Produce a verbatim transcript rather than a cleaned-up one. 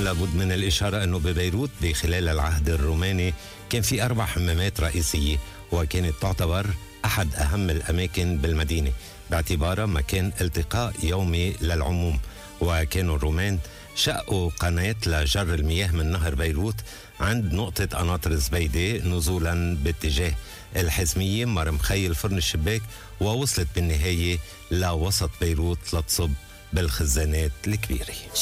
لابد من الإشارة أنه ببيروت بخلال العهد الروماني كان في أربع حمامات رئيسية، وكانت تعتبر أحد أهم الأماكن بالمدينة باعتبارها مكان التقاء يومي للعموم. وكانوا الرومان شقوا قناة لجر المياه من نهر بيروت عند نقطة قناطر زبيدة نزولا باتجاه الحزمية مر مخيل فرن الشباك، ووصلت بالنهاية لوسط بيروت لتصب بالخزانات الكبيرة.